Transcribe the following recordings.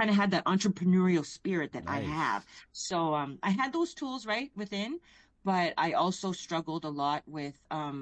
kind of had that entrepreneurial spirit that I have. Nice. So I had those tools right within, but I also struggled a lot with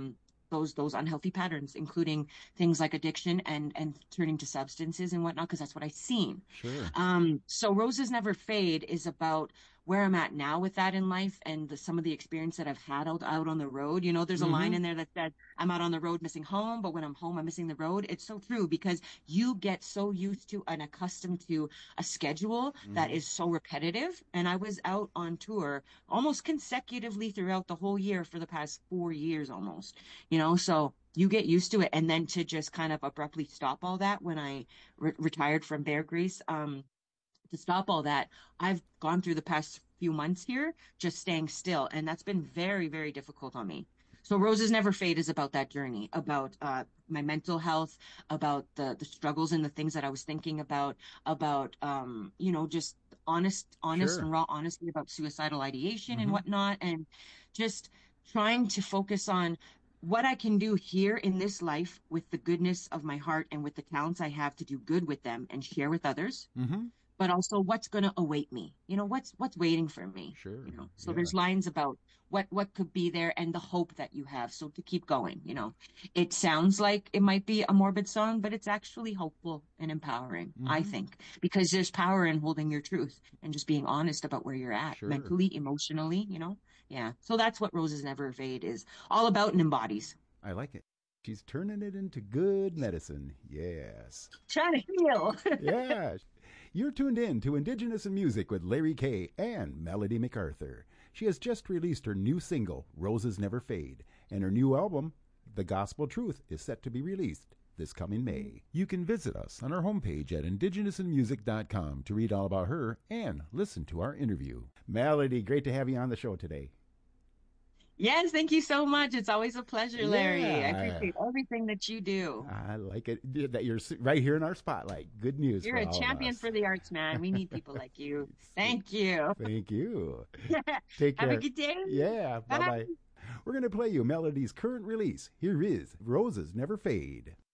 those unhealthy patterns, including things like addiction and turning to substances and whatnot, because that's what I seen. Sure. So Roses Never Fade is about where I'm at now with that in life and some of the experience that I've had out on the road. You know, there's a line Mm-hmm. in there that says, I'm out on the road missing home, but when I'm home, I'm missing the road. It's so true because you get so used to and accustomed to a schedule that Mm-hmm. is so repetitive. And I was out on tour almost consecutively throughout the whole year for the past 4 years almost, so you get used to it. And then to just kind of abruptly stop all that when I retired from Bear Grease, to stop all that, I've gone through the past few months here just staying still, and that's been very, very difficult on me. So Roses Never Fade is about that journey, about my mental health, about the struggles and the things that I was thinking about just honest Sure. and raw honesty about suicidal ideation and Mm-hmm. whatnot, and just trying to focus on what I can do here in this life with the goodness of my heart and with the talents I have to do good with them and share with others, Mm-hmm. but also what's going to await me. What's waiting for me. Sure. So Yeah. there's lines about what could be there and the hope that you have. So to keep going. It sounds like it might be a morbid song, but it's actually hopeful and empowering, I Mm-hmm. think, because there's power in holding your truth and just being honest about where you're at Sure. mentally, emotionally. Yeah. So that's what Roses Never Fade is all about and embodies. I like it. She's turning it into good medicine. Yes. Trying to heal. Yeah. You're tuned in to Indigenous in Music with Larry Kay and Melody MacArthur. She has just released her new single, Roses Never Fade, and her new album, The Gospel Truth, is set to be released this coming May. You can visit us on our homepage at indigenousinmusic.com to read all about her and listen to our interview. Melody, great to have you on the show today. Yes, thank you so much. It's always a pleasure, Larry. I Yeah, appreciate everything that you do. I like it that you're right here in our spotlight. Good news You're for a all of champion us. for the arts, man. We need people like you. Thank you. Thank you. Take Have a care. good day. Yeah, bye Bye. bye. We're going to play you Melody's current release. Here is Roses Never Fade.